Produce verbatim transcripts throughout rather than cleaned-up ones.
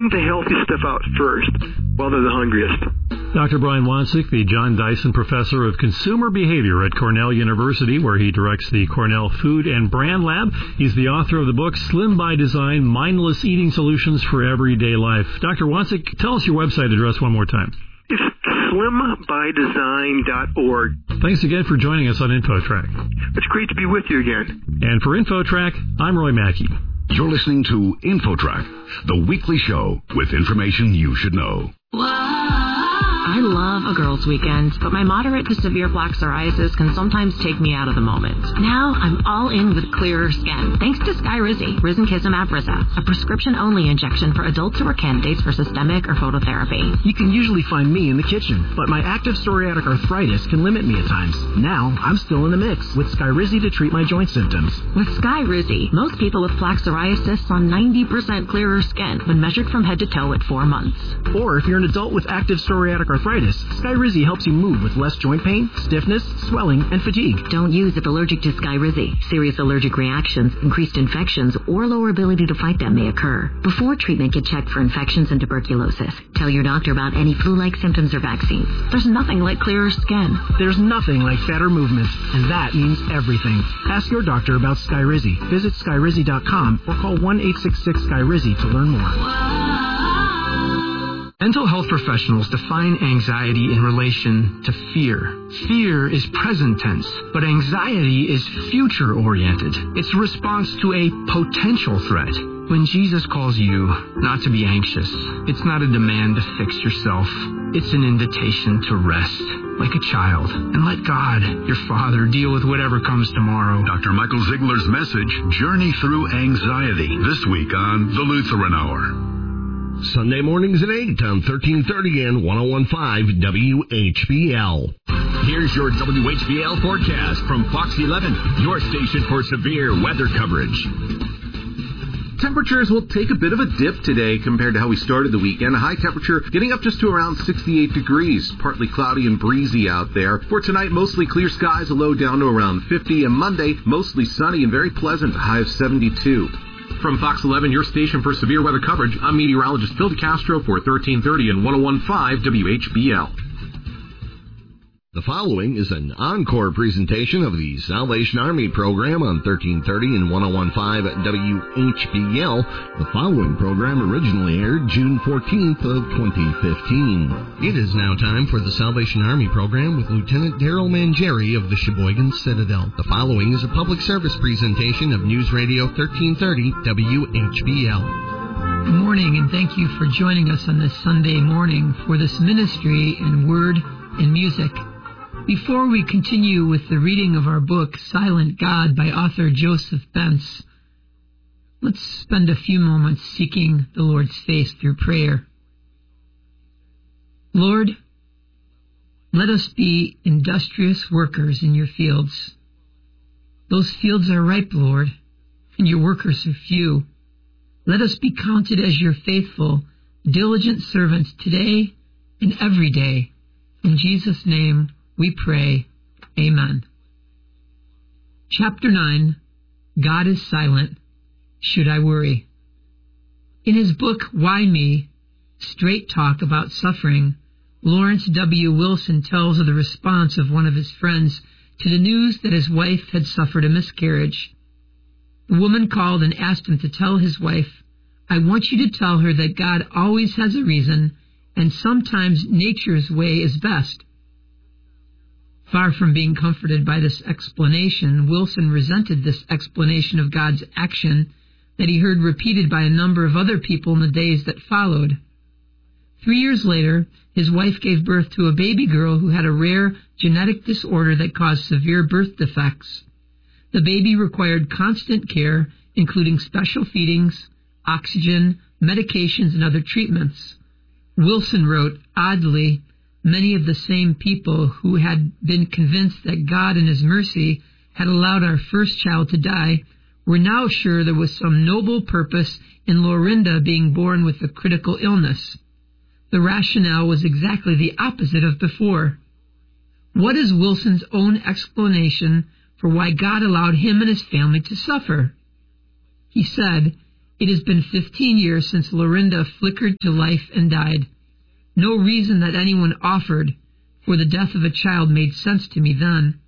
getting the healthy stuff out first while they're the hungriest. Doctor Brian Wansink, the John Dyson Professor of Consumer Behavior at Cornell University, where he directs the Cornell Food and Brand Lab. He's the author of the book Slim by Design, Mindless Eating Solutions for Everyday Life. Doctor Wansink, tell us your website address one more time. It's slim by design dot org. Thanks again for joining us on InfoTrack. It's great to be with you again. And for InfoTrack, I'm Roy Mackey. You're listening to InfoTrack, the weekly show with information you should know. I love a girls' weekend, but my moderate to severe plaque psoriasis can sometimes take me out of the moment. Now I'm all in with clearer skin, thanks to Skyrizi, risankizumab Riza, a prescription-only injection for adults who are candidates for systemic or phototherapy. You can usually find me in the kitchen, but my active psoriatic arthritis can limit me at times. Now I'm still in the mix with Skyrizi to treat my joint symptoms. With Skyrizi, most people with plaque psoriasis saw ninety percent clearer skin when measured from head to toe at four months. Or if you're an adult with active psoriatic arthritis, Skyrizi helps you move with less joint pain, stiffness, swelling, and fatigue. Don't use if allergic to Skyrizi. Serious allergic reactions, increased infections, or lower ability to fight them may occur. Before treatment, get checked for infections and tuberculosis. Tell your doctor about any flu-like symptoms or vaccines. There's nothing like clearer skin. There's nothing like fatter movements, and that means everything. Ask your doctor about Skyrizi. Visit Skyrizi dot com or call one eight six six Skyrizi to learn more. Mental health professionals define anxiety in relation to fear. Fear is present tense, but anxiety is future-oriented. It's a response to a potential threat. When Jesus calls you not to be anxious, it's not a demand to fix yourself. It's an invitation to rest, like a child, and let God, your Father, deal with whatever comes tomorrow. Doctor Michael Ziegler's message, Journey Through Anxiety, this week on The Lutheran Hour. Sunday mornings at eight on thirteen thirty and ten fifteen W H B L. Here's your W H B L forecast from Fox eleven, your station for severe weather coverage. Temperatures will take a bit of a dip today compared to how we started the weekend. A high temperature getting up just to around sixty-eight degrees. Partly cloudy and breezy out there. For tonight, mostly clear skies, a low down to around fifty. And Monday, mostly sunny and very pleasant, a high of seventy-two. From Fox eleven, your station for severe weather coverage, I'm meteorologist Phil DeCastro for thirteen thirty and ten fifteen W H B L. The following is an encore presentation of the Salvation Army program on thirteen thirty and ten fifteen W H B L. The following program originally aired June fourteenth of twenty fifteen. It is now time for the Salvation Army program with Lieutenant Daryl Mangieri of the Sheboygan Citadel. The following is a public service presentation of News Radio thirteen thirty W H B L. Good morning, and thank you for joining us on this Sunday morning for this ministry in word and music. Before we continue with the reading of our book, Silent God, by author Joseph Bentz, let's spend a few moments seeking the Lord's face through prayer. Lord, let us be industrious workers in your fields. Those fields are ripe, Lord, and your workers are few. Let us be counted as your faithful, diligent servants today and every day. In Jesus' name, we pray. Amen. Chapter nine, God is Silent. Should I Worry? In his book, Why Me? Straight Talk About Suffering, Lawrence W. Wilson tells of the response of one of his friends to the news that his wife had suffered a miscarriage. The woman called and asked him to tell his wife, I want you to tell her that God always has a reason, and sometimes nature's way is best. Far from being comforted by this explanation, Wilson resented this explanation of God's action that he heard repeated by a number of other people in the days that followed. Three years later, his wife gave birth to a baby girl who had a rare genetic disorder that caused severe birth defects. The baby required constant care, including special feedings, oxygen, medications, and other treatments. Wilson wrote, oddly, many of the same people who had been convinced that God in his mercy had allowed our first child to die were now sure there was some noble purpose in Lorinda being born with a critical illness. The rationale was exactly the opposite of before. What is Wilson's own explanation for why God allowed him and his family to suffer? He said, It has been fifteen years since Lorinda flickered to life and died. No reason that anyone offered for the death of a child made sense to me then.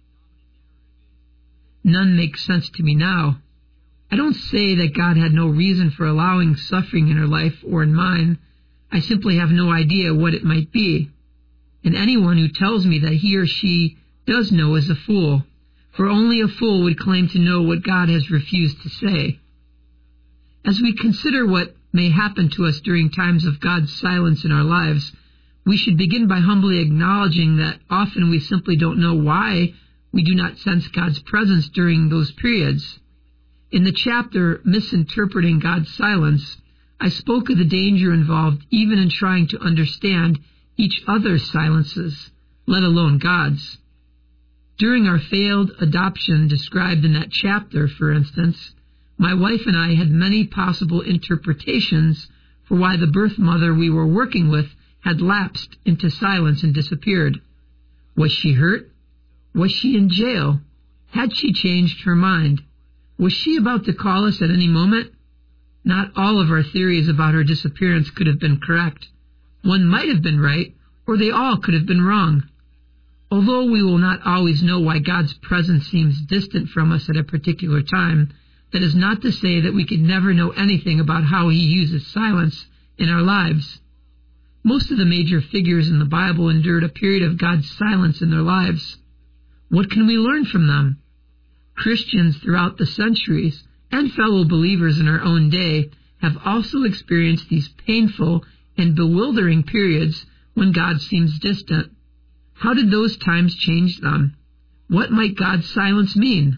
None makes sense to me now. I don't say that God had no reason for allowing suffering in her life or in mine. I simply have no idea what it might be. And anyone who tells me that he or she does know is a fool, for only a fool would claim to know what God has refused to say. As we consider what may happen to us during times of God's silence in our lives, we should begin by humbly acknowledging that often we simply don't know why we do not sense God's presence during those periods. In the chapter, Misinterpreting God's Silence, I spoke of the danger involved even in trying to understand each other's silences, let alone God's. During our failed adoption described in that chapter, for instance, my wife and I had many possible interpretations for why the birth mother we were working with had lapsed into silence and disappeared. Was she hurt? Was she in jail? Had she changed her mind? Was she about to call us at any moment? Not all of our theories about her disappearance could have been correct. One might have been right, or they all could have been wrong. Although we will not always know why God's presence seems distant from us at a particular time, that is not to say that we could never know anything about how he uses silence in our lives. Most of the major figures in the Bible endured a period of God's silence in their lives. What can we learn from them? Christians throughout the centuries and fellow believers in our own day have also experienced these painful and bewildering periods when God seems distant. How did those times change them? What might God's silence mean?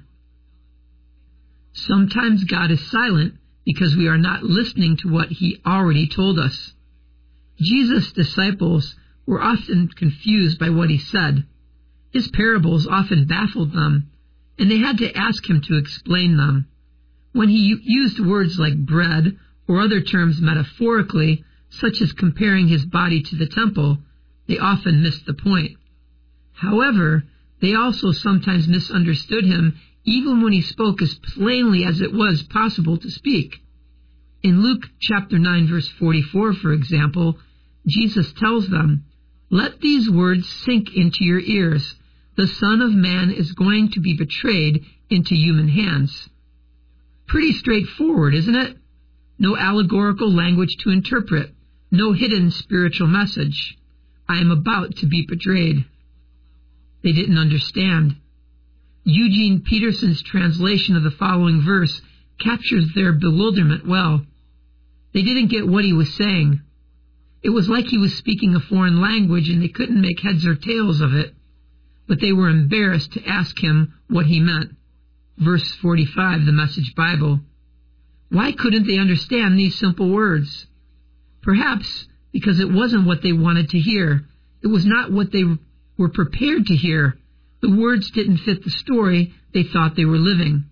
Sometimes God is silent because we are not listening to what he already told us. Jesus' disciples were often confused by what he said. His parables often baffled them, and they had to ask him to explain them. When he used words like bread or other terms metaphorically, such as comparing his body to the temple, they often missed the point. However, they also sometimes misunderstood him even when he spoke as plainly as it was possible to speak. In Luke chapter nine, verse forty-four, for example, Jesus tells them, "Let these words sink into your ears. The Son of Man is going to be betrayed into human hands." Pretty straightforward, isn't it? No allegorical language to interpret, no hidden spiritual message. I am about to be betrayed. They didn't understand. Eugene Peterson's translation of the following verse captures their bewilderment well. They didn't get what he was saying. It was like he was speaking a foreign language and they couldn't make heads or tails of it, but they were embarrassed to ask him what he meant. Verse forty-five, the Message Bible. Why couldn't they understand these simple words? Perhaps because it wasn't what they wanted to hear. It was not what they were prepared to hear. The words didn't fit the story they thought they were living.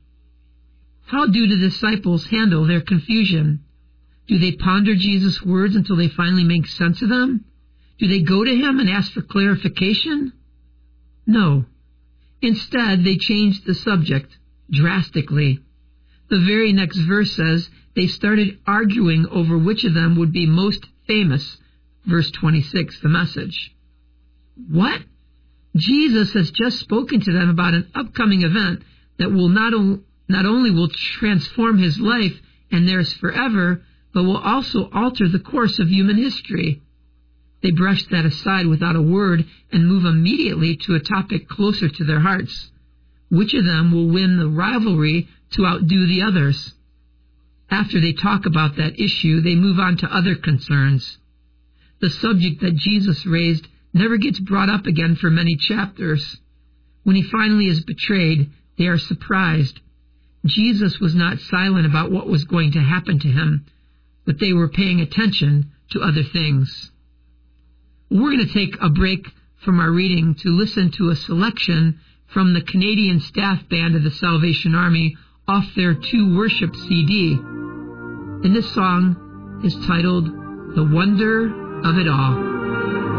How do the disciples handle their confusion? Do they ponder Jesus' words until they finally make sense of them? Do they go to him and ask for clarification? No. Instead, they changed the subject drastically. The very next verse says they started arguing over which of them would be most famous. Verse twenty-six, the Message. What? Jesus has just spoken to them about an upcoming event that will not, o- not only will transform his life and theirs forever, but will also alter the course of human history. They brush that aside without a word and move immediately to a topic closer to their hearts. Which of them will win the rivalry to outdo the others? After they talk about that issue, they move on to other concerns. The subject that Jesus raised never gets brought up again for many chapters. When he finally is betrayed, they are surprised. Jesus was not silent about what was going to happen to him, but they were paying attention to other things. We're going to take a break from our reading to listen to a selection from the Canadian Staff Band of the Salvation Army off their To Worship C D. And this song is titled The Wonder of It All.